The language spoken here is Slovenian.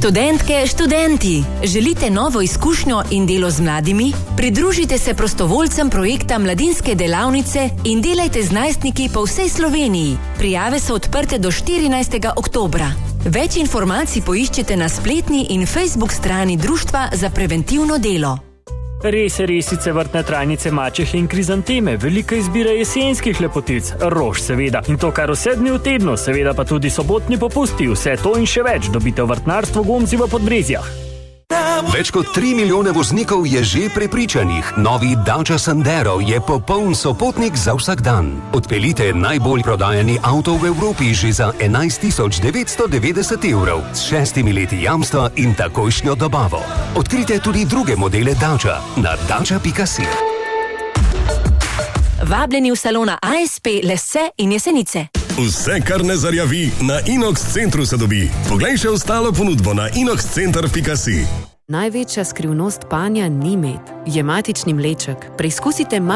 Študentke, študenti, želite novo izkušnjo in delo z mladimi? Pridružite se prostovoljcem projekta Mladinske delavnice in delajte z najstniki po vsej Sloveniji. Prijave so odprte do 14. oktobra. Več informacij poiščete na spletni in Facebook strani Društva za preventivno delo. Rese, resice, vrtne trajnice, mačehe in krizanteme, velika izbira jesenskih lepotic, rož seveda. In to kar 7 dni v tednu, seveda pa tudi sobotni popusti. Vse to in še več dobite v vrtnarstvu Gomzi v Podbrezjah. Več kot 3 milijone voznikov je že prepričanih. Novi Dacia Sandero je popoln sopotnik za vsak dan. Odpeljite najbolj prodajani avto v Evropi že za 11.990 evrov s 6 leti jamstva in takojšnjo dobavo. Odkrite tudi druge modele Dacia na dacia.si. Vabljeni v salona ASP Lesse in Jesenice. Vse, kar ne zarjavi, na Inox centru se dobi. Poglej še ostalo ponudbo na inoxcenter.si. Največja skrivnost panja ni med, je matični mleček. Preizkusite